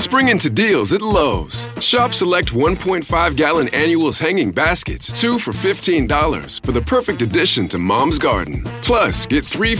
Spring into deals at Lowe's. Shop select 1.5-gallon annuals hanging baskets, 2 for $15 for the perfect addition to Mom's garden. Plus, get 3